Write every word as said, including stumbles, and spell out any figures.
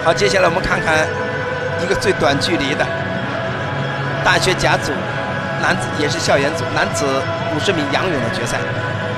好，接下来我们看看一个最短距离的大学甲组男子，也是校园组男子五十米仰泳的决赛。